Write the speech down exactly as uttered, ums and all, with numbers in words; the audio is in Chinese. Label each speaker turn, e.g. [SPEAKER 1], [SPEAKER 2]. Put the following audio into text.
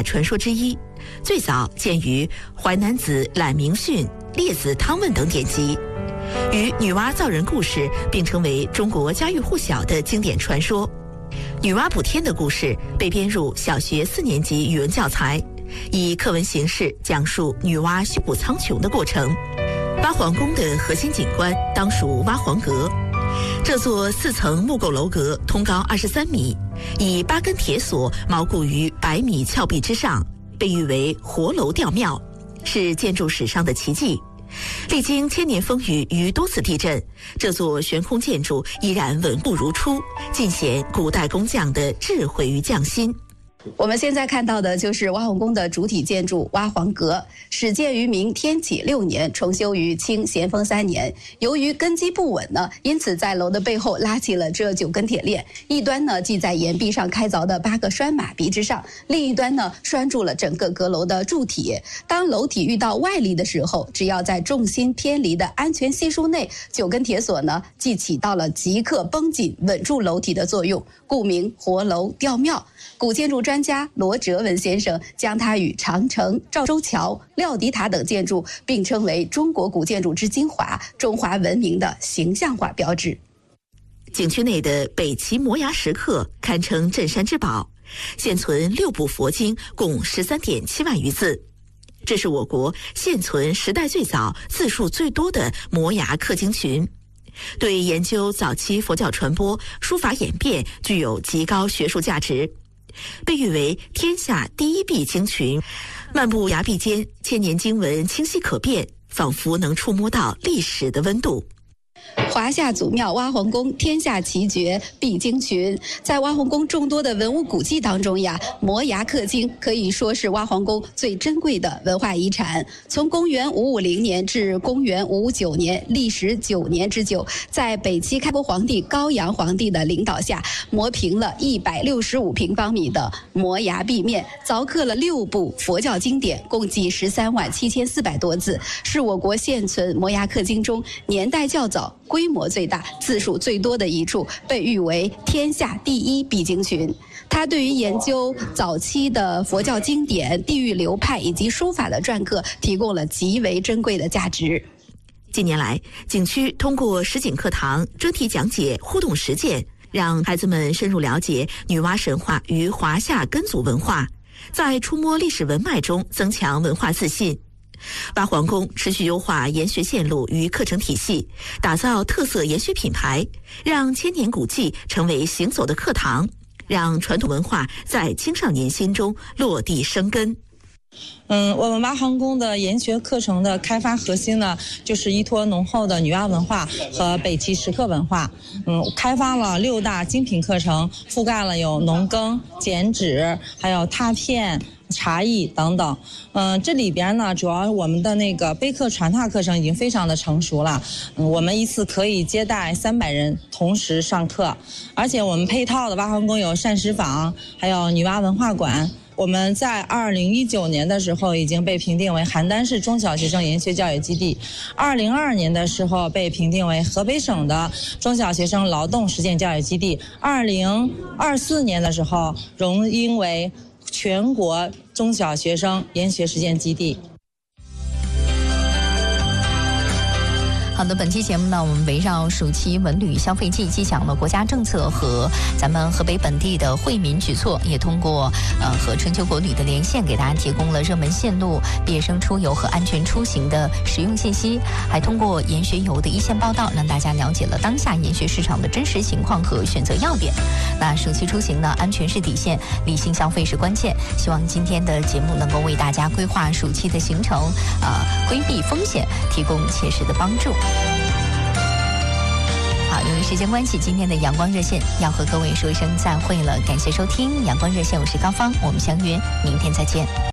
[SPEAKER 1] 大传说之一，最早见于淮南子览明训、列子汤问等典籍，与女娲造人故事并称为中国家喻户晓的经典传说。女娲补天的故事被编入小学四年级语文教材，以课文形式讲述女娲修补苍穹的过程。挖皇宫的核心景观当属挖皇阁，这座四层木构楼阁通高二十三米，以八根铁索锚固于百米峭壁之上，被誉为活楼吊庙，是建筑史上的奇迹。历经千年风雨与多次地震，这座悬空建筑依然稳固如初，尽显古代工匠的智慧与匠心。
[SPEAKER 2] 我们现在看到的就是挖皇宫的主体建筑挖皇阁，始建于明天启六年，重修于清咸丰三年。由于根基不稳呢，因此在楼的背后拉起了这九根铁链，一端呢系在岩壁上开凿的八个拴马鼻之上，另一端呢拴住了整个阁楼的柱体。当楼体遇到外力的时候，只要在重心偏离的安全系数内，九根铁索呢即起到了即刻绷紧稳住楼体的作用，故名活楼吊庙。古建筑专家罗哲文先生将它与长城、赵州桥、廖迪塔等建筑并称为中国古建筑之精华，中华文明的形象化标志。
[SPEAKER 1] 景区内的北齐摩崖石刻堪称镇山之宝，现存六部佛经共十三点七万余字，这是我国现存时代最早、字数最多的摩崖刻经群，对研究早期佛教传播、书法演变具有极高学术价值，被誉为天下第一壁经群。漫步崖壁间，千年经文清晰可辨，仿佛能触摸到历史的温度。
[SPEAKER 2] 华夏祖庙挖皇宫天下奇绝壁经群，在挖皇宫众多的文物古迹当中呀，摩崖刻经可以说是挖皇宫最珍贵的文化遗产。从公元五五零年至公元五五九年，历时九年之久，在北齐开国皇帝高阳皇帝的领导下，磨平了一百六十五平方米的摩崖壁面，凿刻了六部佛教经典，共计十三万七千四百多字，是我国现存摩崖刻经中年代较早、规模最大、字数最多的一处，被誉为天下第一壁经群。它对于研究早期的佛教经典、地域流派以及书法的篆刻提供了极为珍贵的价值。
[SPEAKER 1] 近年来，景区通过实景课堂、专题讲解、互动实践，让孩子们深入了解女娲神话与华夏根祖文化，在触摸历史文脉中增强文化自信。挖皇宫持续优化研学线路与课程体系，打造特色研学品牌，让千年古迹成为行走的课堂，让传统文化在青少年心中落地生根。
[SPEAKER 3] 嗯，我们挖皇宫的研学课程的开发核心呢，就是依托浓厚的女娲文化和北齐石刻文化，嗯，开发了六大精品课程，覆盖了有农耕、剪纸，还有拓片、茶艺等等。嗯，这里边呢，主要我们的那个碑刻传拓课程已经非常的成熟了。嗯，我们一次可以接待三百人同时上课，而且我们配套的挖皇宫有膳食坊，还有女娲文化馆。我们在二零一九年的时候已经被评定为邯郸市中小学生研学教育基地，二零二二年的时候被评定为河北省的中小学生劳动实践教育基地，二零二四年的时候荣膺为全国中小学生研学实践基地。
[SPEAKER 4] 好的，本期节目呢，我们围绕暑期文旅消费季，既讲了国家政策和咱们河北本地的惠民举措，也通过呃和春秋国旅的连线，给大家提供了热门线路、毕业生出游和安全出行的实用信息，还通过研学游的一线报道，让大家了解了当下研学市场的真实情况和选择要点。那暑期出行呢，安全是底线，理性消费是关键。希望今天的节目能够为大家规划暑期的行程，呃，规避风险，提供切实的帮助。好，由于时间关系，今天的阳光热线要和各位说一声再会了，感谢收听阳光热线，我是高芳，我们相约明天再见。